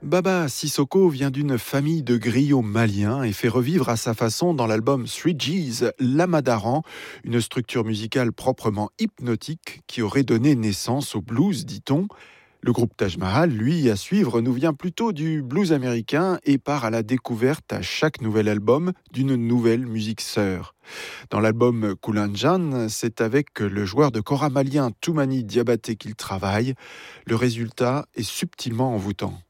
Baba Sissoko vient d'une famille de griots maliens et fait revivre à sa façon dans l'album Three G's l'Amadaran, une structure musicale proprement hypnotique qui aurait donné naissance au blues, dit-on. Le groupe Taj Mahal, lui, à suivre, nous vient plutôt du blues américain et part à la découverte à chaque nouvel album d'une nouvelle musique sœur. Dans l'album Kulanjan, c'est avec le joueur de kora malien Toumani Diabaté qu'il travaille. Le résultat est subtilement envoûtant.